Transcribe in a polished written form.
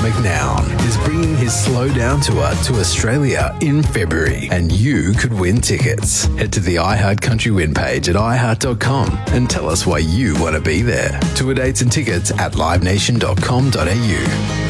McNown is bringing his Slow Down tour to Australia in February, and you could win tickets. Head to the iHeart Country Win page at iHeart.com and tell us why you want to be there. Tour dates and tickets at livenation.com.au.